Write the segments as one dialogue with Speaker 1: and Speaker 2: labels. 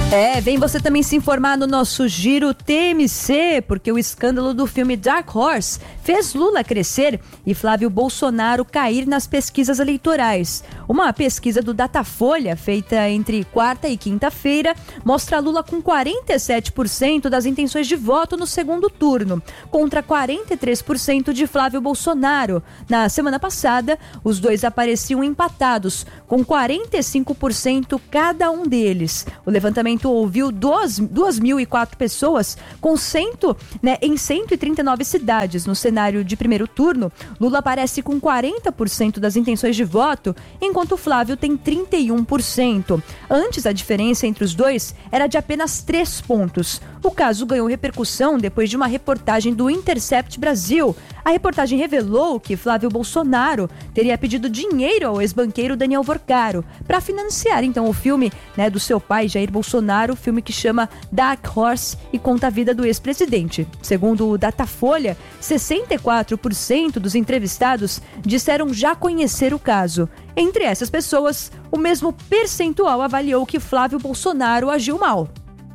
Speaker 1: Vem você também se informar no nosso Giro TMC, porque o escândalo do filme Dark Horse fez Lula crescer e Flávio Bolsonaro cair nas pesquisas eleitorais. Uma pesquisa do Datafolha, feita entre quarta e quinta-feira, mostra Lula com 47% das intenções de voto no segundo turno, contra 43% de Flávio Bolsonaro. Na semana passada, os dois apareciam empatados, com 45% cada um deles. O levantamento ouviu 2.004 pessoas em 139 cidades. No cenário de primeiro turno, Lula aparece com 40% das intenções de voto, enquanto Flávio tem 31%. Antes, a diferença entre os dois era de apenas 3 pontos. O caso ganhou repercussão depois de uma reportagem do Intercept Brasil. A reportagem revelou que Flávio Bolsonaro teria pedido dinheiro ao ex-banqueiro Daniel Vorcaro para financiar então o filme do seu pai, Jair Bolsonaro, o filme que chama Dark Horse e conta a vida do ex-presidente. Segundo o Datafolha, 64% dos entrevistados disseram já conhecer o caso. Entre essas pessoas, o mesmo percentual avaliou que Flávio Bolsonaro agiu mal.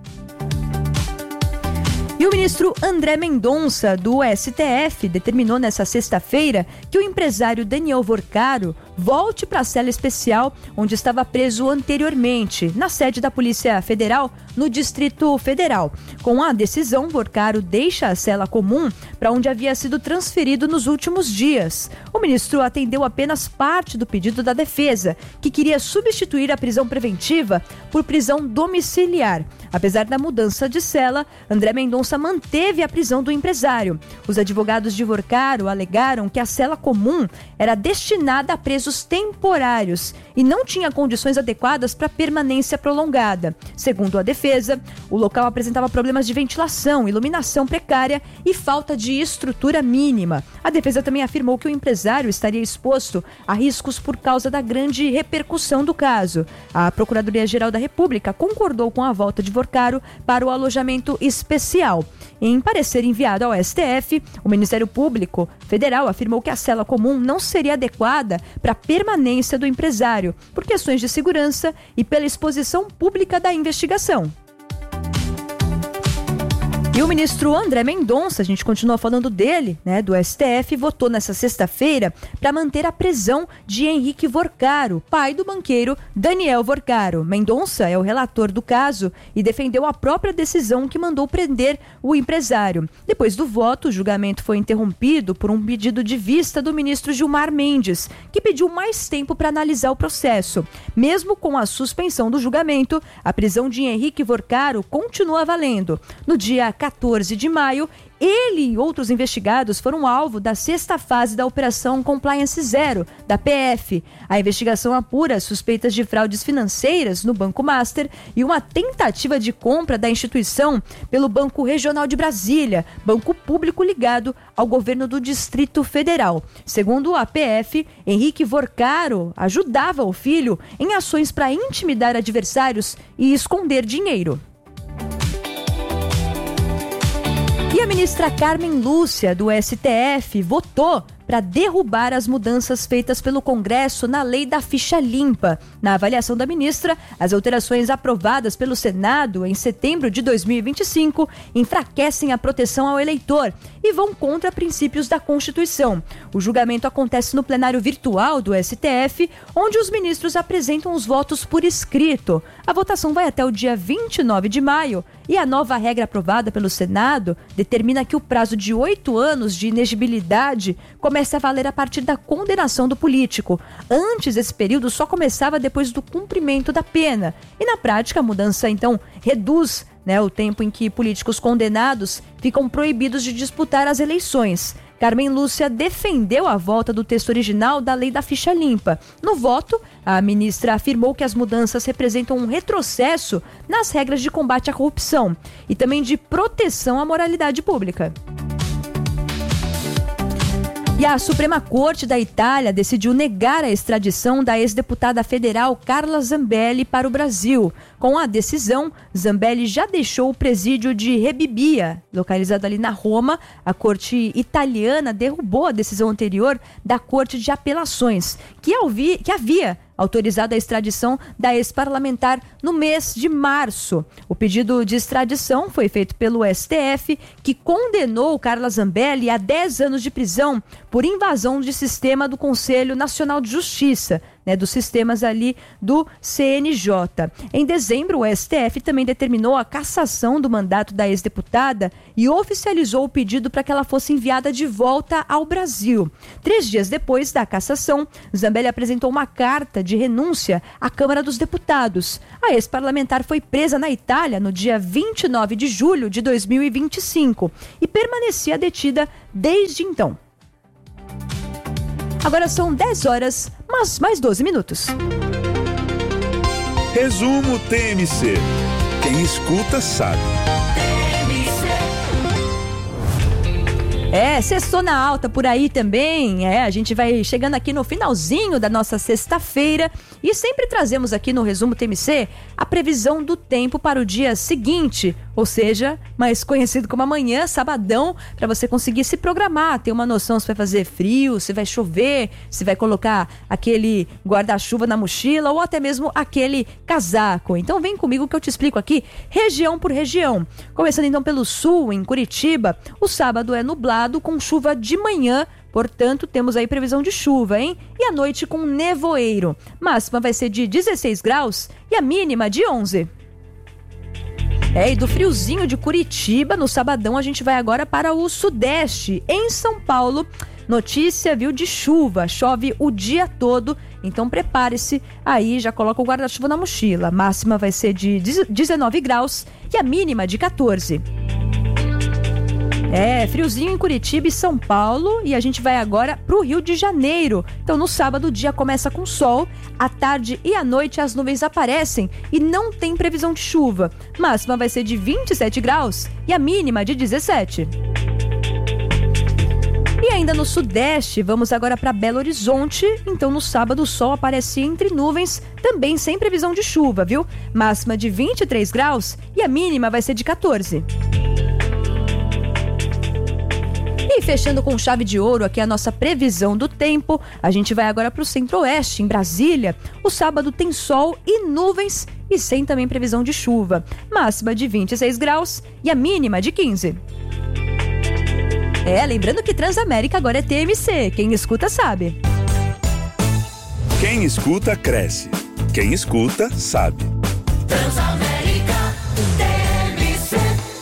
Speaker 1: E o ministro André Mendonça, do STF, determinou nesta sexta-feira que o empresário Daniel Vorcaro volte para a cela especial onde estava preso anteriormente, na sede da Polícia Federal, no Distrito Federal. Com a decisão, Vorcaro deixa a cela comum para onde havia sido transferido nos últimos dias. O ministro atendeu apenas parte do pedido da defesa, que queria substituir a prisão preventiva por prisão domiciliar. Apesar da mudança de cela, André Mendonça manteve a prisão do empresário. Os advogados de Vorcaro alegaram que a cela comum era destinada a presos temporários e não tinha condições adequadas para permanência prolongada. Segundo a defesa, o local apresentava problemas de ventilação, iluminação precária e falta de estrutura mínima. A defesa também afirmou que o empresário estaria exposto a riscos por causa da grande repercussão do caso. A Procuradoria-Geral da República concordou com a volta de Vorcaro para o alojamento especial. Em parecer enviado ao STF, o Ministério Público Federal afirmou que a cela comum não seria adequada para a permanência do empresário, por questões de segurança e pela exposição pública da investigação. E o ministro André Mendonça, a gente continua falando dele, do STF, votou nessa sexta-feira para manter a prisão de Henrique Vorcaro, pai do banqueiro Daniel Vorcaro. Mendonça é o relator do caso e defendeu a própria decisão que mandou prender o empresário. Depois do voto, o julgamento foi interrompido por um pedido de vista do ministro Gilmar Mendes, que pediu mais tempo para analisar o processo. Mesmo com a suspensão do julgamento, a prisão de Henrique Vorcaro continua valendo. No dia 14 de maio, ele e outros investigados foram alvo da sexta fase da Operação Compliance Zero, da PF. A investigação apura suspeitas de fraudes financeiras no Banco Master e uma tentativa de compra da instituição pelo Banco Regional de Brasília, banco público ligado ao governo do Distrito Federal. Segundo a PF, Henrique Vorcaro ajudava o filho em ações para intimidar adversários e esconder dinheiro. E a ministra Carmen Lúcia, do STF, votou para derrubar as mudanças feitas pelo Congresso na lei da ficha limpa. Na avaliação da ministra, as alterações aprovadas pelo Senado em setembro de 2025 enfraquecem a proteção ao eleitor e vão contra princípios da Constituição. O julgamento acontece no plenário virtual do STF, onde os ministros apresentam os votos por escrito. A votação vai até o dia 29 de maio e a nova regra aprovada pelo Senado determina que o prazo de 8 anos de inegibilidade começa a valer a partir da condenação do político. Antes, esse período só começava depois do cumprimento da pena. E na prática, a mudança, então, reduz o tempo em que políticos condenados ficam proibidos de disputar as eleições. Carmen Lúcia defendeu a volta do texto original da lei da ficha limpa. No voto, a ministra afirmou que as mudanças representam um retrocesso nas regras de combate à corrupção e também de proteção à moralidade pública. E a Suprema Corte da Itália decidiu negar a extradição da ex-deputada federal Carla Zambelli para o Brasil. Com a decisão, Zambelli já deixou o presídio de Rebibbia, localizado ali na Roma. A corte italiana derrubou a decisão anterior da Corte de Apelações, que havia autorizado a extradição da ex-parlamentar no mês de março. O pedido de extradição foi feito pelo STF, que condenou Carla Zambelli a 10 anos de prisão por invasão de sistema do Conselho Nacional de Justiça, dos sistemas ali do CNJ. Em dezembro, o STF também determinou a cassação do mandato da ex-deputada e oficializou o pedido para que ela fosse enviada de volta ao Brasil. 3 dias depois da cassação, Zambelli apresentou uma carta de renúncia à Câmara dos Deputados. A ex-parlamentar foi presa na Itália no dia 29 de julho de 2025 e permanecia detida desde então. Agora são 10 horas, mas mais 12 minutos.
Speaker 2: Resumo TMC. Quem escuta sabe.
Speaker 1: Sextou na alta por aí também. A gente vai chegando aqui no finalzinho da nossa sexta-feira e sempre trazemos aqui no Resumo TMC a previsão do tempo para o dia seguinte, ou seja, mais conhecido como amanhã, sabadão, para você conseguir se programar, ter uma noção se vai fazer frio, se vai chover, se vai colocar aquele guarda-chuva na mochila ou até mesmo aquele casaco. Então vem comigo que eu te explico aqui, região por região. Começando então pelo sul, em Curitiba, o sábado é nublado com chuva de manhã, portanto temos aí previsão de chuva, hein? E à noite com nevoeiro. Máxima vai ser de 16 graus e a mínima de 11. E do friozinho de Curitiba, no sabadão, a gente vai agora para o sudeste. Em São Paulo, notícia, de chuva. Chove o dia todo, então prepare-se aí, já coloca o guarda-chuva na mochila. A máxima vai ser de 19 graus e a mínima de 14. Friozinho em Curitiba e São Paulo, e a gente vai agora para o Rio de Janeiro. Então no sábado o dia começa com sol, à tarde e à noite as nuvens aparecem e não tem previsão de chuva. Máxima vai ser de 27 graus e a mínima de 17. E ainda no sudeste, vamos agora para Belo Horizonte. Então no sábado o sol aparece entre nuvens, também sem previsão de chuva, Máxima de 23 graus e a mínima vai ser de 14. E fechando com chave de ouro aqui a nossa previsão do tempo, a gente vai agora para o centro-oeste, em Brasília. O sábado tem sol e nuvens e sem também previsão de chuva. Máxima de 26 graus e a mínima de 15. Lembrando que Transamérica agora é TMC. Quem escuta sabe.
Speaker 2: Quem escuta cresce. Quem escuta sabe.
Speaker 3: Transamérica TMC.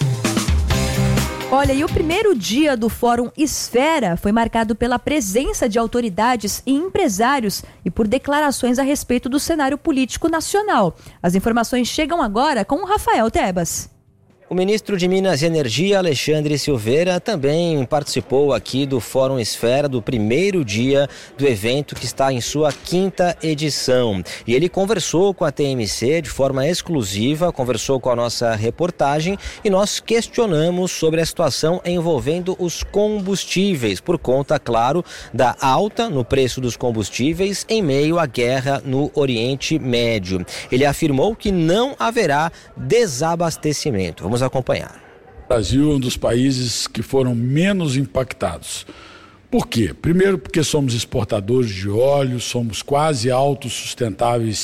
Speaker 1: Olha, e o primeiro dia do Fórum Esfera foi marcado pela presença de autoridades e empresários e por declarações a respeito do cenário político nacional. As informações chegam agora com o Rafael Tebas.
Speaker 4: O ministro de Minas e Energia, Alexandre Silveira, também participou aqui do Fórum Esfera, do primeiro dia do evento, que está em sua 5ª edição. E ele conversou com a TMC de forma exclusiva, conversou com a nossa reportagem e nós questionamos sobre a situação envolvendo os combustíveis, por conta, claro, da alta no preço dos combustíveis em meio à guerra no Oriente Médio. Ele afirmou que não haverá desabastecimento. Vamos acompanhar.
Speaker 5: O Brasil é um dos países que foram menos impactados. Por quê? Primeiro porque somos exportadores de óleo, somos quase autossustentáveis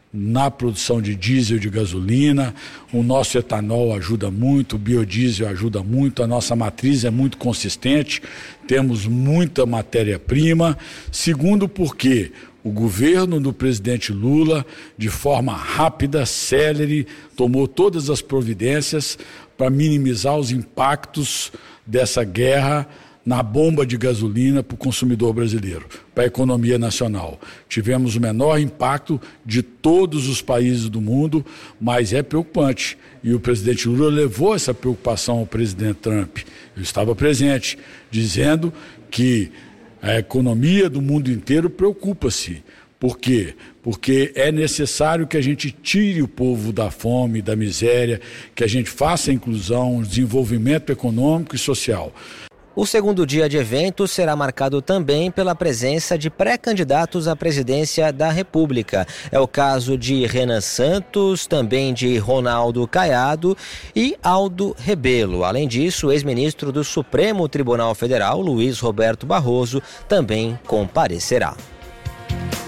Speaker 5: na produção de diesel e de gasolina, o nosso etanol ajuda muito, o biodiesel ajuda muito, a nossa matriz é muito consistente, temos muita matéria-prima. Segundo porque o governo do presidente Lula, de forma rápida, célere, tomou todas as providências para minimizar os impactos dessa guerra na bomba de gasolina para o consumidor brasileiro, para a economia nacional. Tivemos o menor impacto de todos os países do mundo, mas é preocupante. E o presidente Lula levou essa preocupação ao presidente Trump. Eu estava presente, dizendo que a economia do mundo inteiro preocupa-se. Por quê? Porque é necessário que a gente tire o povo da fome, da miséria, que a gente faça a inclusão, o desenvolvimento econômico e social.
Speaker 4: O segundo dia de evento será marcado também pela presença de pré-candidatos à presidência da República. É o caso de Renan Santos, também de Ronaldo Caiado e Aldo Rebelo. Além disso, o ex-ministro do Supremo Tribunal Federal, Luiz Roberto Barroso, também comparecerá.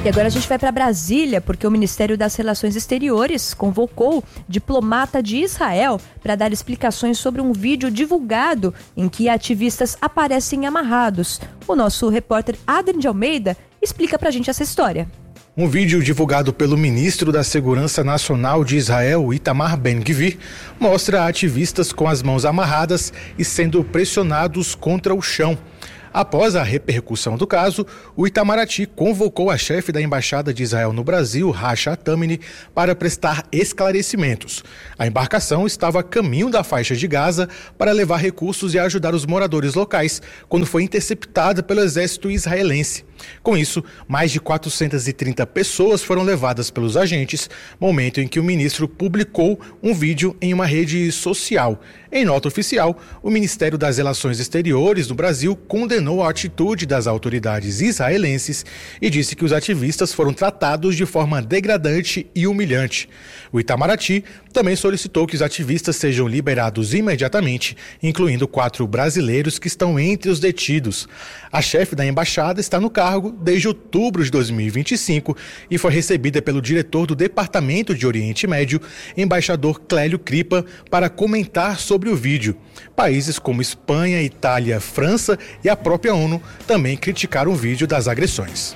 Speaker 1: E agora a gente vai para Brasília, porque o Ministério das Relações Exteriores convocou diplomata de Israel para dar explicações sobre um vídeo divulgado em que ativistas aparecem amarrados. O nosso repórter Adrien de Almeida explica para a gente essa história.
Speaker 6: Um vídeo divulgado pelo ministro da Segurança Nacional de Israel, Itamar Ben-Gvir, mostra ativistas com as mãos amarradas e sendo pressionados contra o chão. Após a repercussão do caso, o Itamaraty convocou a chefe da Embaixada de Israel no Brasil, Rasha Tamini, para prestar esclarecimentos. A embarcação estava a caminho da faixa de Gaza para levar recursos e ajudar os moradores locais, quando foi interceptada pelo exército israelense. Com isso, mais de 430 pessoas foram levadas pelos agentes, momento em que o ministro publicou um vídeo em uma rede social. Em nota oficial, o Ministério das Relações Exteriores do Brasil condenou a atitude das autoridades israelenses e disse que os ativistas foram tratados de forma degradante e humilhante. O Itamaraty também solicitou que os ativistas sejam liberados imediatamente, incluindo 4 brasileiros que estão entre os detidos. A chefe da embaixada está no cargo desde outubro de 2025 e foi recebida pelo diretor do Departamento de Oriente Médio, embaixador Clélio Cripa, para comentar sobre o vídeo. Países como Espanha, Itália, França e a própria ONU também criticaram o vídeo das agressões.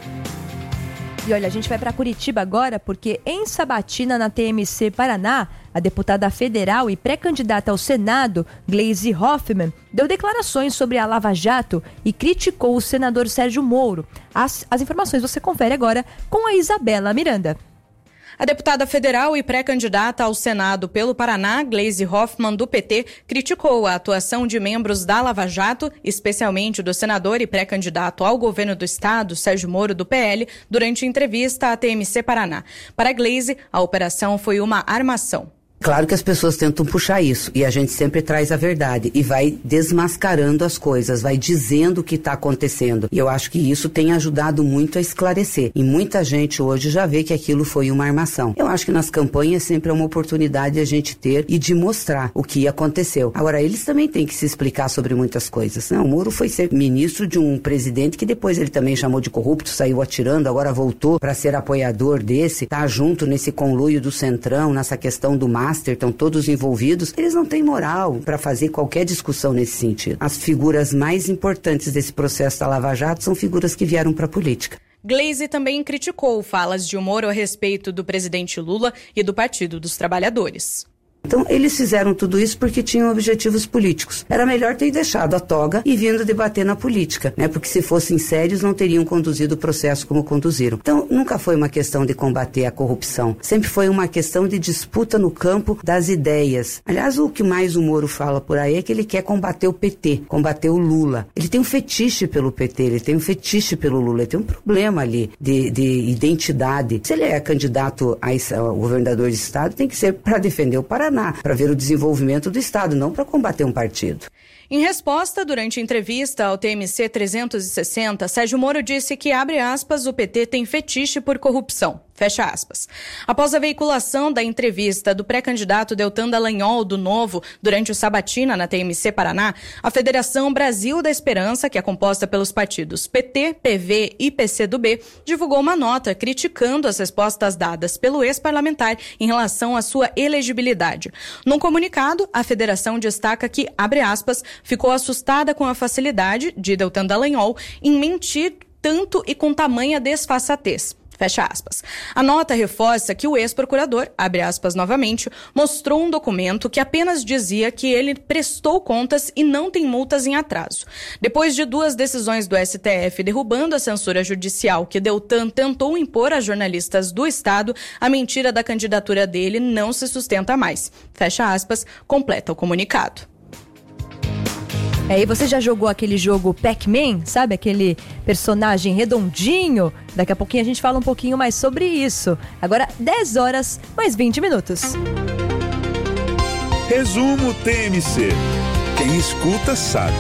Speaker 1: E olha, a gente vai para Curitiba agora porque em Sabatina, na TMC Paraná, a deputada federal e pré-candidata ao Senado, Gleisi Hoffmann, deu declarações sobre a Lava Jato e criticou o senador Sérgio Moro. As informações você confere agora com a Isabela Miranda.
Speaker 7: A deputada federal e pré-candidata ao Senado pelo Paraná, Gleisi Hoffmann, do PT, criticou a atuação de membros da Lava Jato, especialmente do senador e pré-candidato ao governo do estado, Sérgio Moro, do PL, durante entrevista à TMC Paraná. Para Gleisi, a operação foi uma armação.
Speaker 8: Claro que as pessoas tentam puxar isso e a gente sempre traz a verdade e vai desmascarando as coisas, vai dizendo o que está acontecendo. E eu acho que isso tem ajudado muito a esclarecer. E muita gente hoje já vê que aquilo foi uma armação. Eu acho que nas campanhas sempre é uma oportunidade de a gente ter e de mostrar o que aconteceu. Agora, eles também têm que se explicar sobre muitas coisas. O Moro foi ser ministro de um presidente que depois ele também chamou de corrupto, saiu atirando, agora voltou para ser apoiador desse, tá junto nesse conluio do Centrão, nessa questão do estão todos envolvidos, eles não têm moral para fazer qualquer discussão nesse sentido. As figuras mais importantes desse processo da Lava Jato são figuras que vieram para a política.
Speaker 7: Gleisi também criticou falas de Moro a respeito do presidente Lula e do Partido dos Trabalhadores.
Speaker 8: Então, eles fizeram tudo isso porque tinham objetivos políticos. Era melhor ter deixado a toga e vindo debater na política, né? Porque se fossem sérios, não teriam conduzido o processo como conduziram. Então, nunca foi uma questão de combater a corrupção. Sempre foi uma questão de disputa no campo das ideias. Aliás, o que mais o Moro fala por aí é que ele quer combater o PT, combater o Lula. Ele tem um fetiche pelo PT, ele tem um fetiche pelo Lula, ele tem um problema ali de identidade. Se ele é candidato ao governador de estado, tem que ser para defender o Paraná, para ver o desenvolvimento do estado, não para combater um partido.
Speaker 7: Em resposta, durante entrevista ao TMC 360, Sérgio Moro disse que, abre aspas, o PT tem fetiche por corrupção, fecha aspas. Após a veiculação da entrevista do pré-candidato Deltan Dallagnol, do Novo, durante o Sabatina na TMC Paraná, a Federação Brasil da Esperança, que é composta pelos partidos PT, PV e PCdoB, divulgou uma nota criticando as respostas dadas pelo ex-parlamentar em relação à sua elegibilidade. Num comunicado, a federação destaca que, abre aspas, ficou assustada com a facilidade de Deltan Dallagnol em mentir tanto e com tamanha desfaçatez. Fecha aspas. A nota reforça que o ex-procurador, abre aspas novamente, mostrou um documento que apenas dizia que ele prestou contas e não tem multas em atraso. Depois de 2 decisões do STF derrubando a censura judicial que Deltan tentou impor a jornalistas do Estado, a mentira da candidatura dele não se sustenta mais. Fecha aspas, completa o comunicado.
Speaker 1: E você já jogou aquele jogo Pac-Man, sabe? Aquele personagem redondinho? Daqui a pouquinho a gente fala um pouquinho mais sobre isso. Agora, 10 horas, mais 20 minutos.
Speaker 2: Resumo TMC. Quem escuta sabe.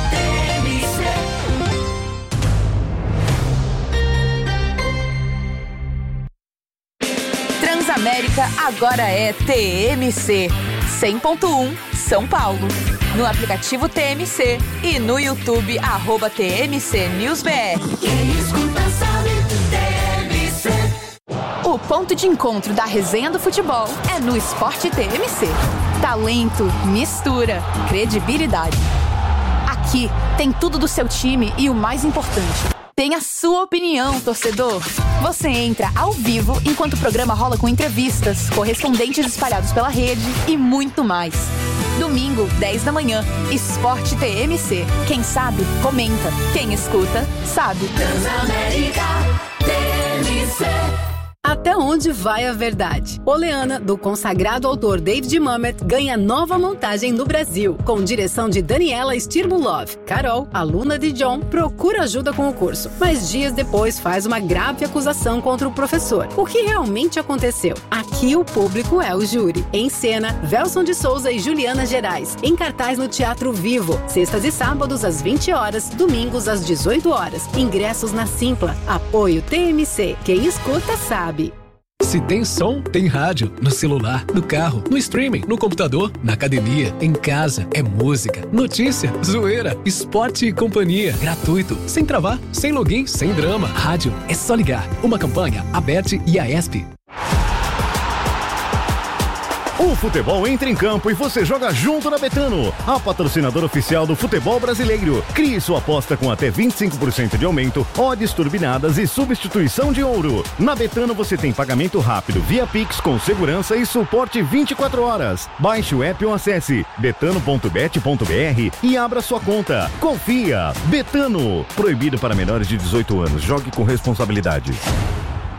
Speaker 9: Transamérica agora é TMC 100.1 São Paulo. No aplicativo TMC e no YouTube @TMC News BR.
Speaker 3: Quem escuta sabe, TMC.
Speaker 9: ponto de encontro da resenha do futebol é no Esporte TMC. Talento, mistura, credibilidade. Aqui tem tudo do seu time e o mais importante, tem a sua opinião, torcedor. Você entra ao vivo enquanto o programa rola com entrevistas, correspondentes espalhados pela rede e muito mais. Domingo, 10 da manhã, Esporte TMC. Quem sabe, comenta. Quem escuta, sabe.
Speaker 3: Transamérica TMC.
Speaker 10: Até onde vai a verdade? Oleana, do consagrado autor David Mamet, ganha nova montagem no Brasil, com direção de Daniela Stirbulov. Carol, aluna de John, procura ajuda com o curso, mas dias depois faz uma grave acusação contra o professor. O que realmente aconteceu? Aqui o público é o júri. Em cena, Velson de Souza e Juliana Gerais, em cartaz no Teatro Vivo, sextas e sábados às 20 horas, domingos às 18 horas. Ingressos na Simpla. Apoio TMC. Quem escuta sabe.
Speaker 11: Se tem som, tem rádio. No celular, no carro, no streaming, no computador, na academia, em casa. É música, notícia, zoeira, esporte e companhia. Gratuito, sem travar, sem login, sem drama. Rádio é só ligar. Uma campanha, Aberte e Aesp.
Speaker 12: O futebol entra em campo e você joga junto na Betano, a patrocinadora oficial do futebol brasileiro. Crie sua aposta com até 25% de aumento, odds turbinadas e substituição de ouro. Na Betano você tem pagamento rápido via Pix com segurança e suporte 24 horas. Baixe o app ou acesse betano.bet.br e abra sua conta. Confia! Betano. Proibido para menores de 18 anos. Jogue com responsabilidade.